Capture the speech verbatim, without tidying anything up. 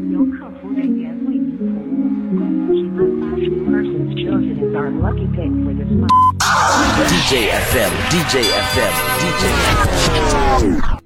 由客服人员为您服务。请按八十 persons chosen as our lucky pick for this month. D J F M, D J F M, D J F M.